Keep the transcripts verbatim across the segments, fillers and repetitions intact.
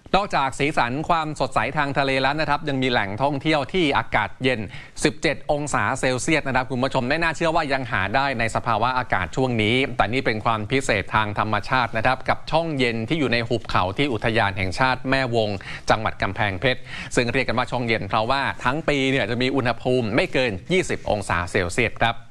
นอกจากสีสันความสดใสทางทะเลแล้วนะครับยังมีแหล่งท่องเที่ยวที่อากาศเย็นสิบเจ็ดองศาเซลเซียสนะครับคุณผู้ชมไม่น่าเชื่อว่ายังหาได้ในสภาวะอากาศช่วงนี้แต่นี่เป็นความพิเศษทางธรรมชาตินะครับกับช่องเย็นที่อยู่ในหุบเขาที่อุทยานแห่งชาติแม่วงจังหวัดกำแพงเพชรซึ่งเรียกกันว่าช่องเย็นเพราะว่าทั้งปีเนี่ยจะมีอุณหภูมิไม่เกินยี่สิบองศาเซลเซียสครับ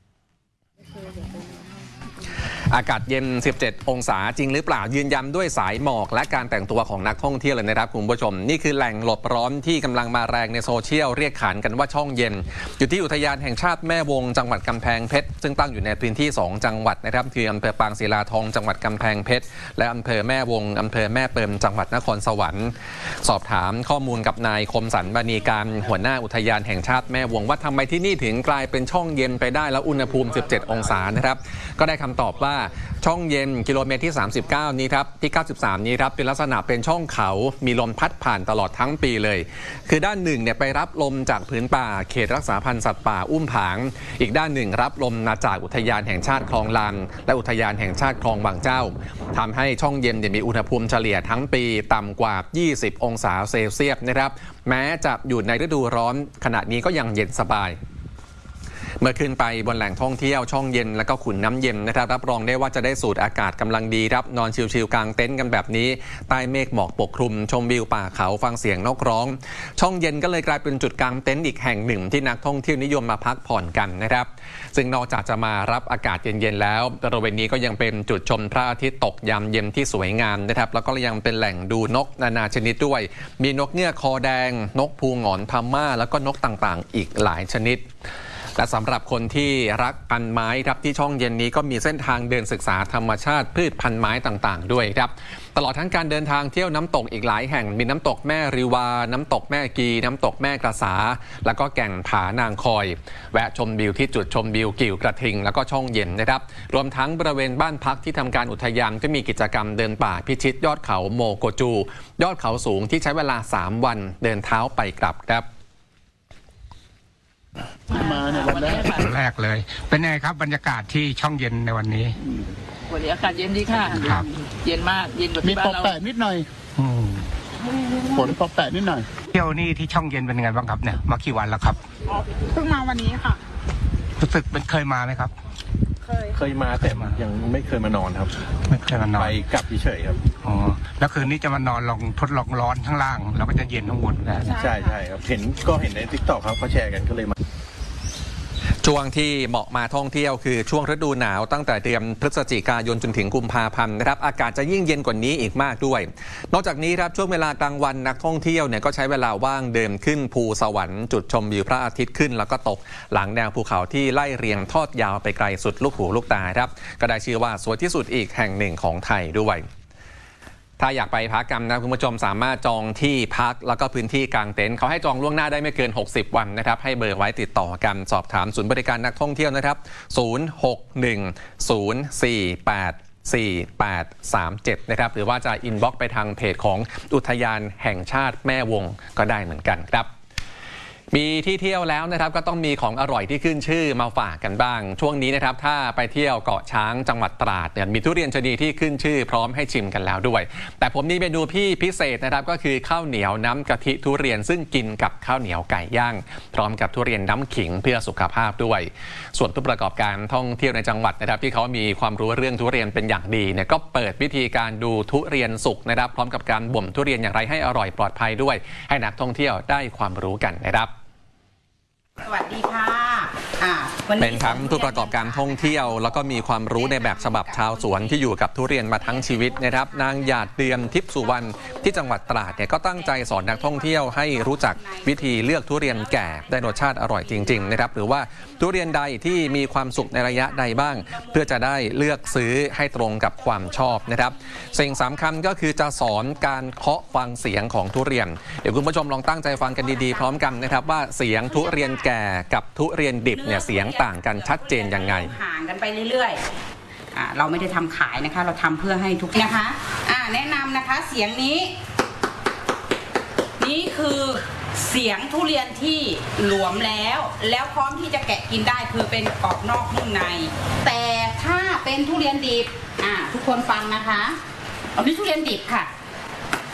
อากาศเย็นสิบเจ็ดองศาจริงหรือเปล่ายืนยันด้วยสายหมอกและการแต่งตัวของนักท่องเที่ยวเลยนะครับคุณผู้ชมนี่คือแหล่งหลบร้อนที่กำลังมาแรงในโซเชียลเรียกขานกันว่าช่องเย็นอยู่ที่อุทยานแห่งชาติแม่วงจังหวัดกำแพงเพชรซึ่งตั้งอยู่ในพื้นที่สองจังหวัดนะครับคืออำเภอปางศิลาทองจังหวัดกำแพงเพชรและอำเภอแม่วงอำเภอแม่เปิมจังหวัดนครสวรรค์สอบถามข้อมูลกับนายคมสันต์ บณีการหัวหน้าอุทยานแห่งชาติแม่วงว่าทำไมที่นี่ถึงกลายเป็นช่องเย็นไปได้แล้วอุณหภูมิสิบเจ็ดองศานะครับก็ได้คำตอบว่าช่องเย็นกิโลเมตรที่สามสิบเก้านี้ครับที่เก้าสิบสามนี้ครับเป็นลักษณะเป็นช่องเขามีลมพัดผ่านตลอดทั้งปีเลยคือด้านหนึ่งเนี่ยไปรับลมจากพื้นป่าเขตรักษาพันธุ์สัตว์ป่าอุ้มผางอีกด้านหนึ่งรับลมมาจากอุทยานแห่งชาติคลองลานและอุทยานแห่งชาติคลองบางเจ้าทำให้ช่องเย็นมีอุณหภูมิเฉลี่ยทั้งปีต่ำกว่ายี่สิบองศาเซลเซียสนะครับแม้จะอยู่ในฤดูร้อนขณะนี้ก็ยังเย็นสบายเมื่อขึ้นไปบนแหล่งท่องเที่ยวช่องเย็นและก็ขุนน้ำเย็นนะครับรับรองได้ว่าจะได้สูดอากาศกำลังดีครับนอนชิลๆกลางเต็นท์กันแบบนี้ใต้เมฆหมอกปกคลุมชมวิวป่าเขาฟังเสียงนกร้องช่องเย็นก็เลยกลายเป็นจุดกลางเต็นท์อีกแห่งหนึ่งที่นักท่องเที่ยวนิยมมาพักผ่อนกันนะครับซึ่งนอกจากจะมารับอากาศเย็นๆแล้วบริเวณนี้ก็ยังเป็นจุดชมพระอาทิตย์ตกยามเย็นที่สวยงามนะครับแล้วก็ยังเป็นแหล่งดูนกนานาชนิดด้วยมีนกเงือกคอแดงนกภูหงอนพม่าแล้วก็นกต่างๆอีกหลายชนิดและสำหรับคนที่รักพันไม้ครับที่ช่องเย็นนี้ก็มีเส้นทางเดินศึกษาธรรมชาติพืชพันไม้ต่างๆด้วยครับตลอดทั้งการเดินทางเที่ยวน้ำตกอีกหลายแห่งมีน้ำตกแม่ริวาน้ำตกแม่กีน้ำตกแม่กระสาแล้วก็แก่งผานางคอยแวะชมวิวที่จุดชมวิวกิ่วกระทิงแล้วก็ช่องเย็นนะครับรวมทั้งบริเวณบ้านพักที่ทำการอุทยานก็มีกิจกรรมเดินป่าพิชิตยอดเขาโมโกจูยอดเขาสูงที่ใช้เวลาสามวันเดินเท้าไปกลับครับมาในวันแรกแรกเลยเป็นไงครับบรรยากาศที่ช่องเย็นในวันนี้วันนี้อากาศเย็นดีค่ะครับเย็นมากเย็นกว่าที่บ้านเรามีปอแปะนิดหน่อยฝนปอแปะนิดหน่อยเที่ยวนี่ที่ช่องเย็นเป็นไงบ้างครับเนี่ยมากี่วันแล้วครับเพิ่งมาวันนี้ค่ะรู้สึกเป็นเคยมาไหมครับเคยเคยมาแต่ยังไม่เคยมานอนครับไม่เคยมานอนไปกลับเฉยครับอ๋อแล้วคืนนี้จะมานอนลองทดลองร้อนข้างล่างแล้วก็จะเย็นข้างบนนะใช่ใช่ครับเห็นก็เห็นในติ๊กต็อกครับเขาแชร์กันก็เลยมาช่วงที่เหมาะมาท่องเที่ยวคือช่วงฤดูหนาวตั้งแต่เดือนพฤศจิกายนจนถึงกุมภาพันธ์นะครับอากาศจะยิ่งเย็นกว่านี้อีกมากด้วยนอกจากนี้ครับช่วงเวลากลางวันนักท่องเที่ยวเนี่ยก็ใช้เวลาว่างเดินขึ้นภูสวรรค์จุดชมวิวพระอาทิตย์ขึ้นแล้วก็ตกหลังแนวภูเขาที่ไล่เรียงทอดยาวไปไกลสุดลูกหูลูกตาครับก็ได้ชื่อว่าสวยที่สุดอีกแห่งหนึ่งของไทยด้วยถ้าอยากไปพักกันนะคุณผู้ชมสามารถจองที่พักแล้วก็พื้นที่กางเต็นท์เขาให้จองล่วงหน้าได้ไม่เกินหกสิบวันนะครับให้เบอร์ไว้ติดต่อกันสอบถามศูนย์บริการนักท่องเที่ยวนะครับศูนย์ หก หนึ่ง ศูนย์ สี่ แปด สี่ แปด สาม เจ็ดนะครับหรือว่าจะอินบ็อกซ์ไปทางเพจของอุทยานแห่งชาติแม่วงก็ได้เหมือนกันครับมีที่เที่ยวแล้วนะครับก็ต้องมีของอร่อยที่ขึ้นชื่อมาฝากกันบ้างช่วงนี้นะครับถ้าไปเที่ยวเกาะช้างจังหวัดตราดเนี่ยมีทุเรียนชนีที่ขึ้นชื่อพร้อมให้ชิมกันแล้วด้วยแต่ผมมีเมนูพี่พิเศษนะครับก็คือข้าวเหนียวน้ำกะทิทุเรียนซึ่งกินกับข้าวเหนียวไก่ย่างพร้อมกับทุเรียนน้ำขิงเพื่อสุขภาพด้วยส่วนผู้ประกอบการท่องเที่ยวในจังหวัดนะครับที่เขามีความรู้เรื่องทุเรียนเป็นอย่างดีเนี่ยก็เปิดวิธีการดูทุเรียนสุกนะครับพร้อมกับการบ่มทุเรียนอย่างไรให้อร่อยปลอดภัยด้วยให้นักท่องเที่ยวได้ความรู้กันนะครับสวัสดีค่ะเป็นทั้งผู้ประกอบการท่องเที่ยวแล้วก็มีความรู้ในแบบฉบับชาวสวนที่อยู่กับทุเรียนมาทั้งชีวิตนะครับนางหยาดเดือนทิพย์สุวรรณที่จังหวัดตราดเนี่ยก็ตั้งใจสอนนักท่องเที่ยวให้รู้จักวิธีเลือกทุเรียนแก่ได้รสชาติอร่อยจริงๆนะครับหรือว่าทุเรียนใดที่มีความสุกในระยะใดบ้างเพื่อจะได้เลือกซื้อให้ตรงกับความชอบนะครับสิ่งสำคัญก็คือจะสอนการเคาะฟังเสียงของทุเรียนเดี๋ยวคุณผู้ชมลองตั้งใจฟังกันดีๆพร้อมกันนะครับว่าเสียงทุเรียนแก่กับทุเรียนดิบเนี่ยเสียงต่างกันชัดเจนยังไงห่างกันไปเรื่อยๆเราไม่ได้ทำขายนะคะเราทำเพื่อให้ทุกนะคะแนะนำนะคะเสียงนี้นี่คือเสียงทุเรียนที่หลวมแล้วแล้วพร้อมที่จะแกะกินได้คือเป็นกรอบนอกนุ่มในแต่ถ้าเป็นทุเรียนดิบทุกคนฟังนะคะอันนี้ทุเรียนดิบค่ะ